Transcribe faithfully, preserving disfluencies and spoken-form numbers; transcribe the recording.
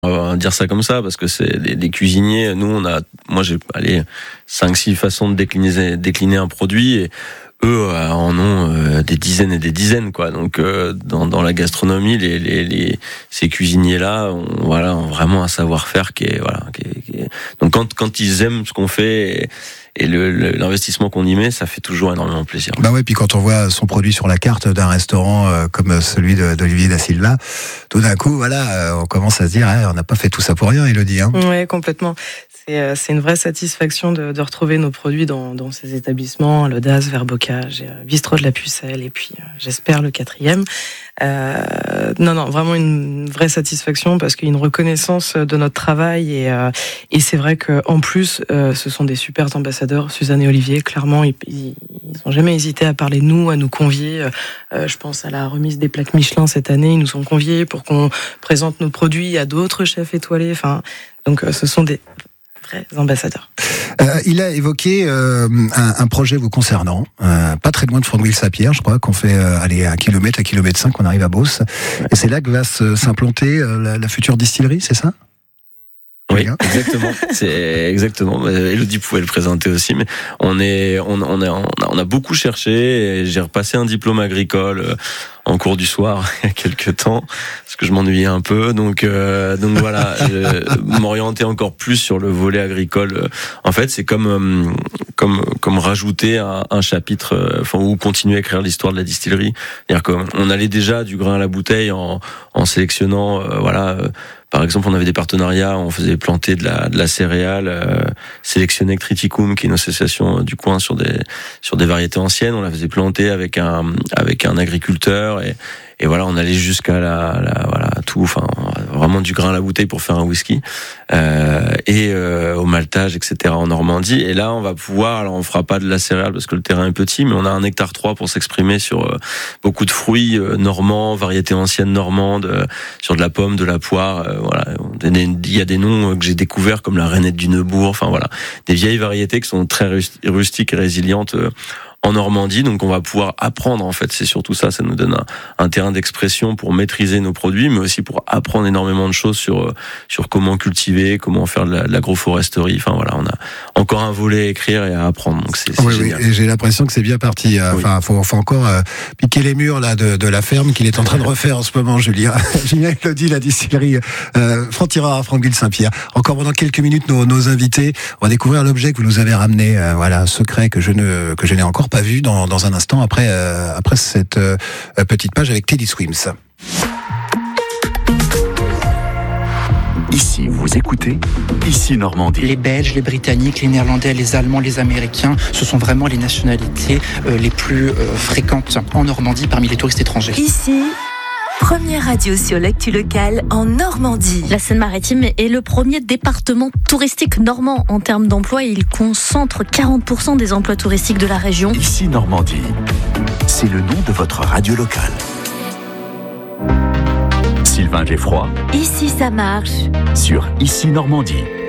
On va dire ça comme ça parce que c'est des, des cuisiniers. Nous, on a, moi, j'ai allé cinq, six façons de décliner, décliner un produit et eux euh, en ont euh, des dizaines et des dizaines, quoi. Donc, euh, dans, dans la gastronomie, les, les, les ces cuisiniers-là, ont, voilà, ont vraiment un savoir-faire qui est, voilà, qui est, qui est... donc quand quand ils aiment ce qu'on fait. Et, Et le, le, l'investissement qu'on y met, ça fait toujours énormément plaisir. Bah ouais, puis quand on voit son produit sur la carte d'un restaurant euh, comme celui de, d'Olivier Da Silva, tout d'un coup, voilà, euh, on commence à se dire, eh, on n'a pas fait tout ça pour rien, Élodie. Hein. Oui, complètement. C'est, euh, c'est une vraie satisfaction de, de retrouver nos produits dans, dans ces établissements, l'Audace, Verbocage, euh, Bistrot de la Pucelle, et puis euh, j'espère le quatrième. Euh, non, non, vraiment une vraie satisfaction parce qu'il y a une reconnaissance de notre travail et, euh, et c'est vrai qu'en plus, euh, ce sont des super ambassadeurs, Suzanne et Olivier, clairement, ils, ils, ils ont jamais hésité à parler de nous, à nous convier. Euh, je pense à la remise des plaques Michelin cette année, ils nous ont conviés pour qu'on présente nos produits à d'autres chefs étoilés. Enfin, donc euh, ce sont des vrais ambassadeurs. Euh, il a évoqué euh, un, un projet vous concernant, euh, pas très loin de Frondeville-Saint-Pierre, je crois, qu'on fait euh, aller à un kilomètre, à kilomètre cinq, on arrive à Beauce. Ouais. Et c'est là que va se, s'implanter euh, la, la future distillerie, c'est ça ? Oui, exactement. C'est exactement. Élodie pouvait le présenter aussi, mais on est, on, on, est, on, a, on a beaucoup cherché. Et j'ai repassé un diplôme agricole en cours du soir il y a quelques temps parce que je m'ennuyais un peu. Donc, euh, donc voilà, m'orienter encore plus sur le volet agricole. En fait, c'est comme, comme, comme rajouter un, un chapitre, enfin, ou continuer à écrire l'histoire de la distillerie. C'est-à-dire qu'on allait déjà du grain à la bouteille en, en sélectionnant, euh, voilà. Par exemple, on avait des partenariats, on faisait planter de la, de la céréale, euh, sélectionnée avec Triticum, qui est une association du coin sur des, sur des variétés anciennes. On la faisait planter avec un, avec un agriculteur et, et voilà, on allait jusqu'à la, la voilà, tout, enfin, vraiment du grain à la bouteille pour faire un whisky, euh, et, euh, au maltage, et cetera en Normandie. Et là, on va pouvoir, alors on fera pas de la céréale parce que le terrain est petit, mais on a un hectare trois pour s'exprimer sur euh, beaucoup de fruits euh, normands, variétés anciennes normandes, euh, sur de la pomme, de la poire, euh, voilà. Il y a des noms que j'ai découverts comme la rainette du Neubourg, enfin voilà, des vieilles variétés qui sont très rustiques et résilientes euh, en Normandie, donc on va pouvoir apprendre, en fait, c'est surtout ça, ça nous donne un, un terrain d'expression pour maîtriser nos produits, mais aussi pour apprendre énormément de choses sur sur comment cultiver, comment faire de, la, de l'agroforesterie, enfin voilà, on a encore un volet à écrire et à apprendre, donc c'est, c'est oui, génial. Oui, et j'ai l'impression que c'est bien parti, enfin, oui. faut, faut encore euh, piquer les murs là de, de la ferme qu'il est en train de refaire en ce moment, Julien. Julien Élodie, la distillerie euh, Franc-Tireur à Frondeville-Saint-Pierre. Encore pendant quelques minutes, nos, nos invités, on va découvrir l'objet que vous nous avez ramené, euh, voilà, un secret que je ne que je n'ai encore pas vu dans, dans un instant après, euh, après cette euh, petite page avec Teddy Swims. Ici, vous écoutez Ici Normandie. Les Belges, les Britanniques, les Néerlandais, les Allemands, les Américains, ce sont vraiment les nationalités euh, les plus euh, fréquentes en Normandie parmi les touristes étrangers. Ici, première radio sur l'actu locale en Normandie. La Seine-Maritime est le premier département touristique normand en termes d'emploi. Il concentre quarante pour cent des emplois touristiques de la région. Ici Normandie, c'est le nom de votre radio locale. Sylvain Geffroy. Ici ça marche. Sur Ici Normandie.